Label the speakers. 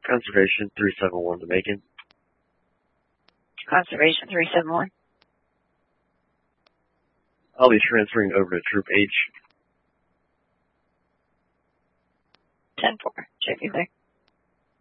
Speaker 1: Conservation 371 to Macon.
Speaker 2: Conservation 371.
Speaker 1: I'll be transferring over to Troop H.
Speaker 2: 10-4. Check you there.